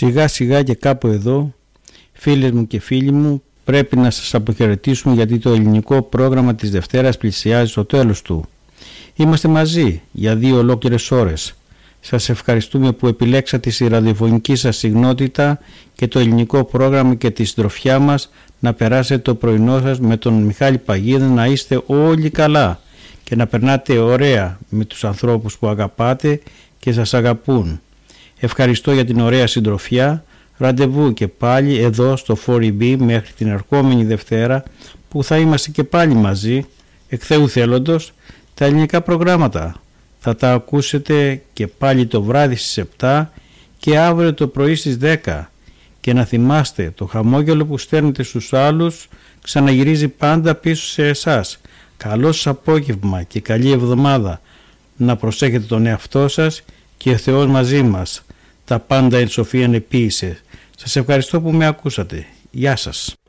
Σιγά σιγά και κάπου εδώ, φίλες μου και φίλοι μου, πρέπει να σας αποχαιρετήσουμε, γιατί το ελληνικό πρόγραμμα της Δευτέρας πλησιάζει στο τέλος του. Είμαστε μαζί για 2 ολόκληρες ώρες. Σας ευχαριστούμε που επιλέξατε στη ραδιοφωνική σας συχνότητα και το ελληνικό πρόγραμμα και τη συντροφιά μας να περάσετε το πρωινό σας με τον Μιχάλη Παγίδα, να είστε όλοι καλά και να περνάτε ωραία με τους ανθρώπους που αγαπάτε και σας αγαπούν. Ευχαριστώ για την ωραία συντροφιά. Ραντεβού και πάλι εδώ στο 4EB μέχρι την ερχόμενη Δευτέρα, που θα είμαστε και πάλι μαζί, εκ Θεού θέλοντος. Τα ελληνικά προγράμματα θα τα ακούσετε και πάλι το βράδυ στις 7 και αύριο το πρωί στις 10. Και να θυμάστε, το χαμόγελο που στέλνετε στους άλλους ξαναγυρίζει πάντα πίσω σε εσάς. Καλό σας απόγευμα και καλή εβδομάδα. Να προσέχετε τον εαυτό σας και ο Θεός μαζί μας. Τα πάντα εν σοφίαν επίησε. Σας ευχαριστώ που με ακούσατε. Γεια σας.